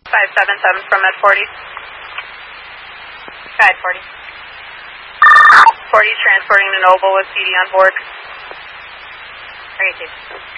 577 from Med 40. Guide 40. 40 transporting to Noble with CD on board. 32.